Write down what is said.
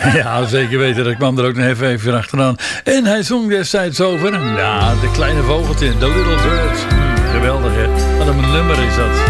Ja, zeker weten. Dat kwam er ook nog even achteraan. En hij zong destijds over... Ja, de kleine vogeltje. The Little Birds. Geweldig, hè? Wat een nummer is dat.